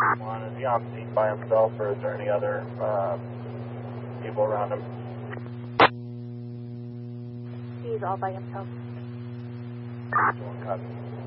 One, is he on scene by himself, or is there any other people around him? He's all by himself. One copy.